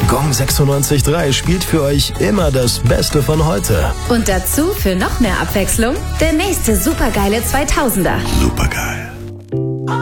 Gong 96.3 spielt für euch immer das Beste von heute. Und dazu für noch mehr Abwechslung der nächste supergeile 2000er. Supergeil.